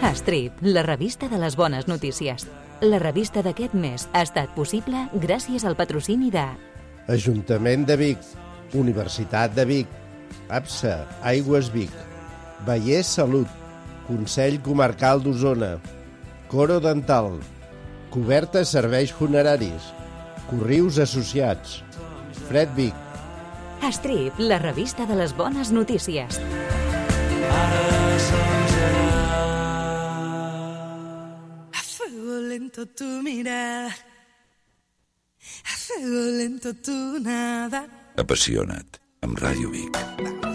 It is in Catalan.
Strip, la revista de les bones notícies. La revista d'aquest mes ha estat possible gràcies al patrocini de Ajuntament de Vic, Universitat de Vic, APSA, Aigües Vic, Vallès Salut, Consell Comarcal d'Osona, Coro Dental, Coberta Serveis Funeraris, Corrius Associats, Fred Vic. Strip, la revista de les bones notícies. A fuego lento tu mirada, a fuego lento tu nada. Apassiona't, amb Ràdio Vic.